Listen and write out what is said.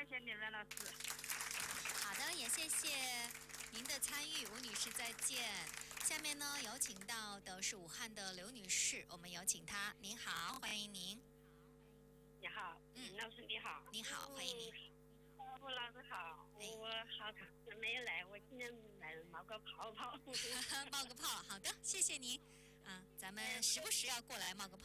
谢你们老师。 好的，也谢谢您的参与，吴女士再见。下面呢，有请到的是武汉的刘女士，我们有请她。您好，欢迎您。 你好，老师你好。 你好，欢迎您。 吴老师好，我好长时间没有来，我今天来冒个泡泡。 冒个泡，好的，谢谢您。咱们时不时要过来冒个泡。